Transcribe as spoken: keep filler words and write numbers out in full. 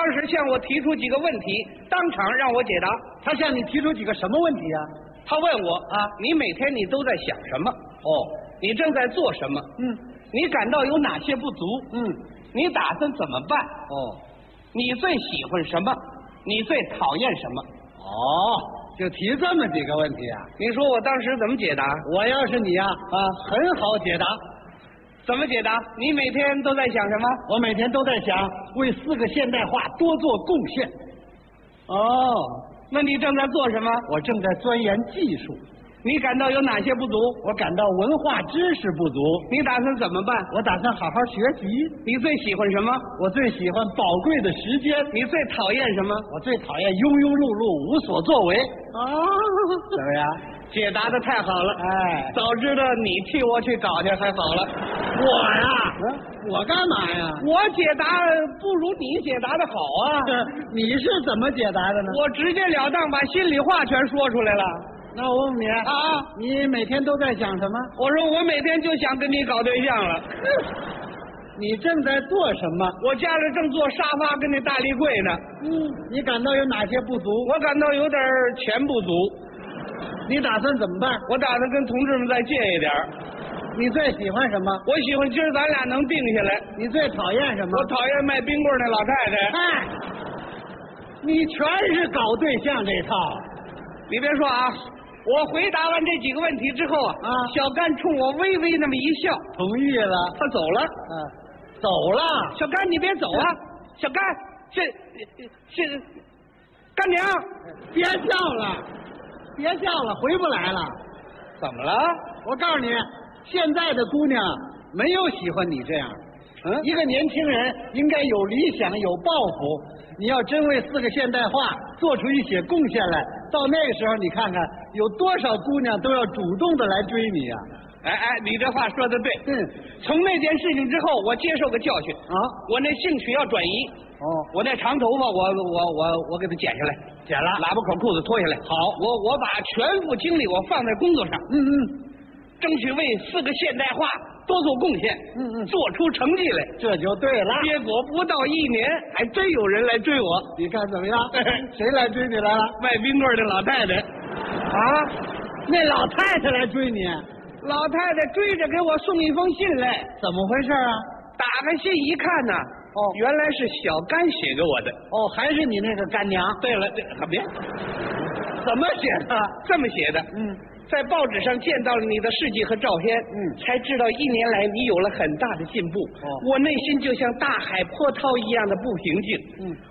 当时向我提出几个问题，当场让我解答。 他向你提出几个什么问题啊？ 他问我啊，你每天你都在想什么？ 哦， 你正在做什么？ 嗯你感到有哪些不足？ 嗯， 你打算怎么办？ 哦你最喜欢什么？你最讨厌什么？ 哦，就提这么几个问题啊？ 你说我当时怎么解答？ 我要是你啊啊，很好解答。 怎么解答？你每天都在想什么？ 我每天都在想为四个现代化多做贡献。 哦，那你正在做什么？ 我正在钻研技术。 你感到有哪些不足？ 我感到文化知识不足。 你打算怎么办？ 我打算好好学习。 你最喜欢什么？ 我最喜欢宝贵的时间。 你最讨厌什么？ 我最讨厌庸庸碌碌、无所作为。 哦， 怎么样？ 解答的太好了！ 哎， 早知道你替我去搞去还好了。 我呀，嗯，我干嘛呀？ 我解答不如你解答的好啊！ 你是怎么解答的呢？ 我直截了当把心里话全说出来了。 那我问你啊， 你每天都在想什么？ 我说我每天就想跟你搞对象了。 你正在做什么？ 我家里正做沙发跟那大立柜呢。 嗯，你感到有哪些不足？ 我感到有点钱不足。 你打算怎么办？ 我打算跟同志们再借一点。 你最喜欢什么？ 我喜欢今儿咱俩能定下来。 你最讨厌什么？ 我讨厌卖冰棍那老太太。 哎，你全是搞对象这套。 你别说啊，我回答完这几个问题之后啊， 啊小甘冲我微微那么一笑， 同意了。 他走了。 嗯、啊，走了。 小甘，你别走啊！小甘，这这干娘， 别笑了，别笑了，回不来了。 怎么了？ 我告诉你，现在的姑娘没有喜欢你这样。嗯，一个年轻人应该有理想，有抱负。你要真为四个现代化做出一些贡献来，到那个时候，你看看有多少姑娘都要主动的来追你啊！ 哎哎，你这话说的对。 嗯， 从那件事情之后，我接受个教训啊， 我那兴趣要转移。 哦， 我那长头发，我我我我给它剪下来， 剪了， 喇叭口裤子脱下来。 好， 我我把全部精力我放在工作上。 嗯嗯， 争取为四个现代化多做贡献。 嗯嗯， 做出成绩来， 这就对了。 结果不到一年，还真有人来追我。 你看怎么样？谁来追你来了？ 卖冰棍的老太太。 啊，那老太太来追你？ 老太太追着给我送一封信来。 怎么回事啊？ 打开信一看呢，哦，原来是小甘写给我的。 哦，还是你那个干娘？ 对了，这别， 怎么写的？ 这么写的。 嗯， 在报纸上见到了你的事迹和照片， 嗯， 才知道一年来你有了很大的进步。 哦， 我内心就像大海波涛一样的不平静。 嗯。